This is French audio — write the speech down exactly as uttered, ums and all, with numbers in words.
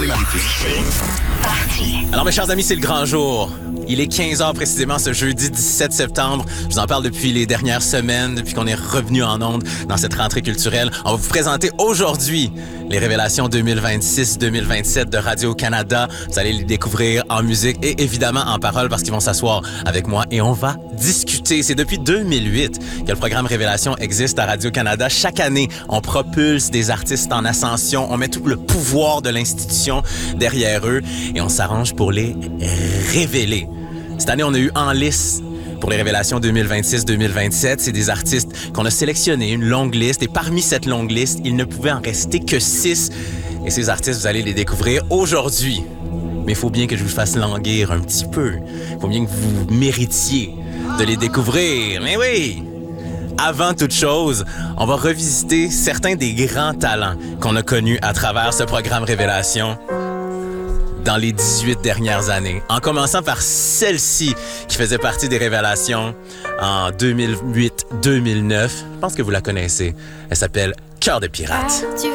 C'est parti. Alors, mes chers amis, c'est le grand jour. Il est quinze heures précisément ce jeudi dix-sept septembre. Je vous en parle depuis les dernières semaines, depuis qu'on est revenu en ondes dans cette rentrée culturelle. On va vous présenter aujourd'hui les révélations deux mille vingt-six deux mille vingt-sept de Radio-Canada. Vous allez les découvrir en musique et évidemment en parole parce qu'ils vont s'asseoir avec moi et on va discuter. C'est depuis deux mille huit que le programme Révélation existe à Radio-Canada. Chaque année, on propulse des artistes en ascension. On met tout le pouvoir de l'institution derrière eux et on s'arrange pour les révéler. Cette année, on a eu en lice pour les révélations deux mille vingt-six deux mille vingt-sept. C'est des artistes qu'on a sélectionnés, une longue liste. Et parmi cette longue liste, il ne pouvait en rester que six. Et ces artistes, vous allez les découvrir aujourd'hui. Mais il faut bien que je vous fasse languir un petit peu. Il faut bien que vous méritiez de les découvrir. Mais oui! Avant toute chose, on va revisiter certains des grands talents qu'on a connus à travers ce programme Révélation dans les dix-huit dernières années, en commençant par celle-ci qui faisait partie des révélations en deux mille huit deux mille neuf. Je pense que vous la connaissez. Elle s'appelle Cœur de pirate.